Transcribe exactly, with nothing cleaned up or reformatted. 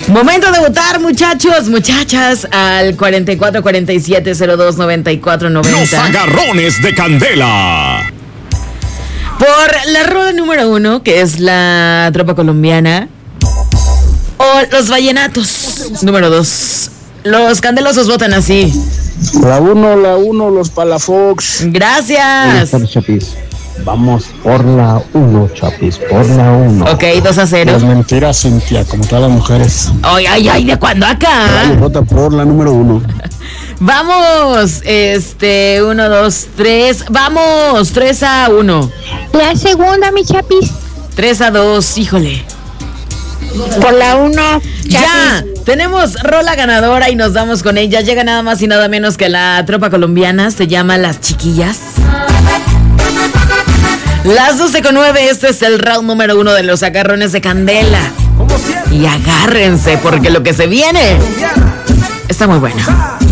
Momento de votar, muchachos, muchachas, al cuarenta y cuatro cuarenta y siete cero dos noventa y cuatro noventa. Los agarrones de Candela. Por la rueda número uno, que es la tropa colombiana. O los vallenatos. Número dos. Los candelosos votan así. La uno, la uno, los Palafox. Gracias. Vamos por la uno, Chapis, por la uno. Ok, dos a cero. Las mentiras, Cintia, como todas las mujeres. Ay, ay, ay, ¿de cuándo acá? Vale, vota por la número uno. Vamos, este, uno, dos, tres. Vamos, tres a uno. La segunda, mi Chapis. Tres a dos, híjole. Por la uno, Chapis. Ya, tenemos rola ganadora y nos damos con ella. Llega nada más y nada menos que la tropa colombiana. Se llama Las Chiquillas. Las doce con nueve, este es el round número uno de los agarrones de Candela. Y agárrense porque lo que se viene está muy bueno.